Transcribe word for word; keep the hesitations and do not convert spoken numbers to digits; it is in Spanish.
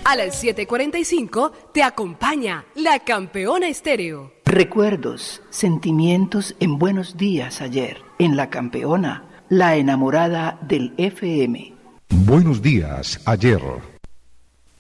A las siete y cuarenta y cinco te acompaña La Campeona Estéreo. Recuerdos, sentimientos en Buenos Días ayer. En La Campeona, la enamorada del F M. Buenos días ayer.